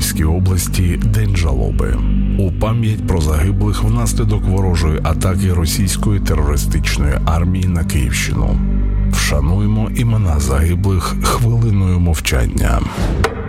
Київській області День жалоби. У пам'ять про загиблих внаслідок ворожої атаки російської терористичної армії на Київщину. Вшануємо імена загиблих хвилиною мовчання.